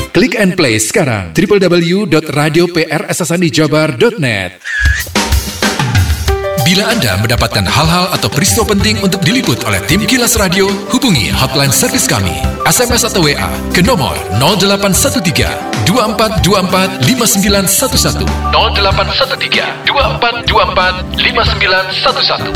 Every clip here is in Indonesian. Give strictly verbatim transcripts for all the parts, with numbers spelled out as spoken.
Klik and play sekarang w w w dot radio p r s s n i jabar dot net. Bila Anda mendapatkan hal-hal atau peristiwa penting untuk diliput oleh tim Kilas Radio, hubungi hotline servis kami, S M S atau W A ke nomor nol delapan satu tiga dua empat dua empat lima sembilan satu satu nol delapan satu tiga dua empat dua empat lima sembilan satu satu.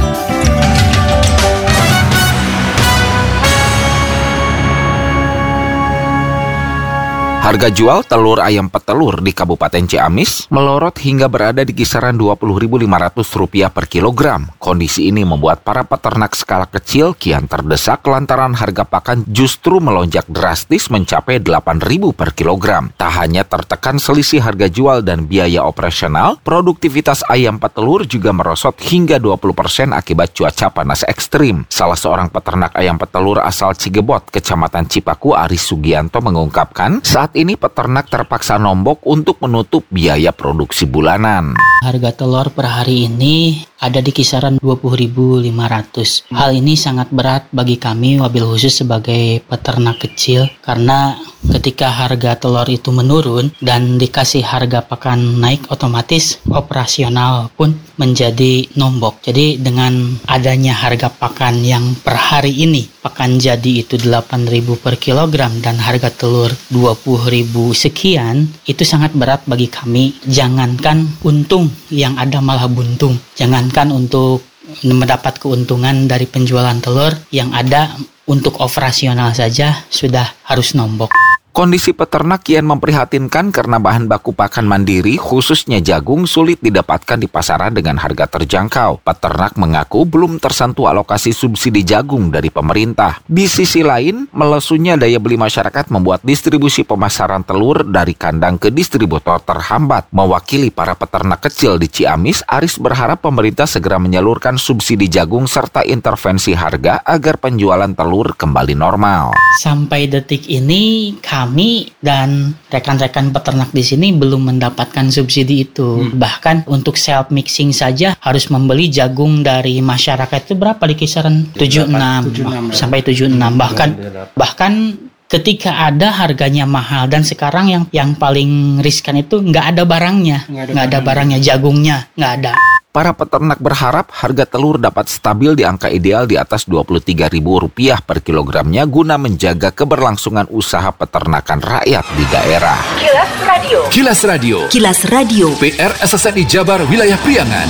Harga jual telur ayam petelur di Kabupaten Ciamis melorot hingga berada di kisaran dua puluh ribu lima ratus rupiah per kilogram. Kondisi ini membuat para peternak skala kecil kian terdesak lantaran harga pakan justru melonjak drastis mencapai delapan ribu per kilogram. Tak hanya tertekan selisih harga jual dan biaya operasional, produktivitas ayam petelur juga merosot hingga dua puluh persen akibat cuaca panas ekstrim. Salah seorang peternak ayam petelur asal Cigebot, Kecamatan Cipaku, Aris Sugianto mengungkapkan, saat ini peternak terpaksa nombok untuk menutup biaya produksi bulanan. Harga telur per hari ini ada di kisaran dua puluh ribu lima ratus. Hal ini sangat berat bagi kami wabil khusus sebagai peternak kecil karena ketika harga telur itu menurun dan dikasih harga pakan naik, otomatis operasional pun menjadi nombok. Jadi dengan adanya harga pakan yang per hari ini pakan jadi itu delapan ribu per kilogram dan harga telur dua puluh ribu sekian, itu sangat berat bagi kami. Jangankan untung, yang ada malah buntung. Jangankan untuk mendapat keuntungan dari penjualan telur, yang ada untuk operasional saja sudah harus nombok. Kondisi peternak kian memprihatinkan karena bahan baku pakan mandiri, khususnya jagung, sulit didapatkan di pasaran dengan harga terjangkau. Peternak mengaku belum tersentuh alokasi subsidi jagung dari pemerintah. Di sisi lain, melesunya daya beli masyarakat membuat distribusi pemasaran telur dari kandang ke distributor terhambat. Mewakili para peternak kecil di Ciamis, Aris berharap pemerintah segera menyalurkan subsidi jagung serta intervensi harga agar penjualan telur kembali normal. Sampai detik ini, kami dan rekan-rekan peternak di sini belum mendapatkan subsidi itu. Hmm. Bahkan untuk self mixing saja harus membeli jagung dari masyarakat itu berapa, di kisaran tujuh puluh enam sampai tujuh puluh enam. Bahkan bahkan ketika ada harganya mahal, dan sekarang yang yang paling riskan itu nggak ada barangnya, nggak ada, ada barangnya, jagungnya nggak ada. Para peternak berharap harga telur dapat stabil di angka ideal di atas dua puluh tiga ribu rupiah per kilogramnya guna menjaga keberlangsungan usaha peternakan rakyat di daerah. Kilas Radio. Kilas Radio. Kilas Radio. P R S S N I Jabar Wilayah Priangan.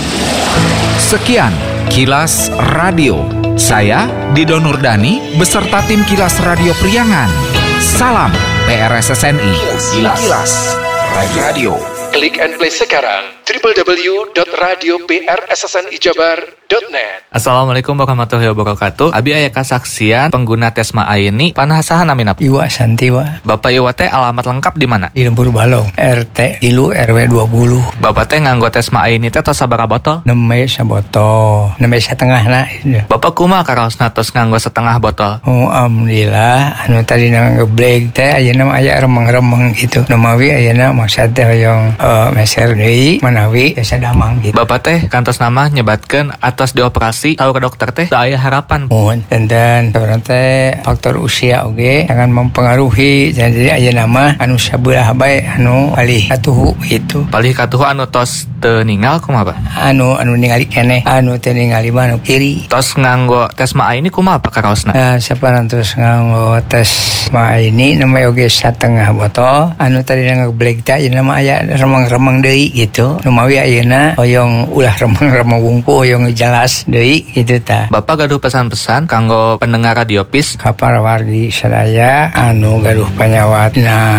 Sekian Kilas Radio. Saya Dido Nurdani beserta tim Kilas Radio Priangan. Salam P R S S N I. Kilas, Kilas Radio. Klik and play sekarang w w w dot radio p r s s n i jabar dot net. Assalamualaikum warahmatullahi wabarakatuh. Abi aya kasaksian pengguna Tesma Aini panasahan amin apa? Iwa Santiwa. Bapak Iwa teh alamat lengkap di mana? Di Lembur Balong, R T Ilu R W dua puluh. Bapak teh nganggo Tesma Aini teh tos sabaraha botol? Nembe sabotol, nembe setengah na. Bapak kumaha karaosna tos nganggo setengah botol? Oh, alhamdulillah. Anu tadi ngeblek teh ayeuna mah aya remeng-remeng gitu. Nu mawi ayeuna maksud teh hoyong uh, meser deui manawi biasa damang gitu. Bapak teh kantos nama nyebatkeun atas dioperasi tahu ke dokter teh da aya harapan. Mun dan orang teh faktor usia oge akan mempengaruhi, jadi ayeuna mah anu sabelah bae anu palih katuhu gitu. Palih katuhu anu tos teu ninggal kumaha, Pak? Anu anu ningali keneh, anu teu ningali mah anu kiri. Tos nganggo Tesma Aini kumaha Pak karaosna? Nah, saparan terus nganggo Tesma Aini namanya oge setengah botol. Anu tadi ngeblek teh ayeuna mah aya remeng-remeng deui gitu. Nu mawi ayeuna hoyong ulah remeng-remeng wungku hoyong jelas deui gitu tah. Bapak gaduh pesan-pesan kanggo pendengar Radio P I S ka para wargi sadaya anu gaduh panyawatna